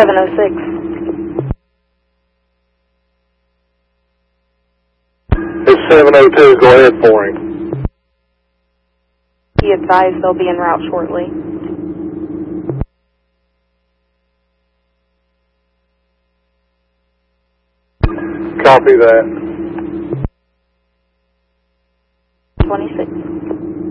706. It's 702. Go ahead for him. Be advised they'll be en route shortly. Copy that.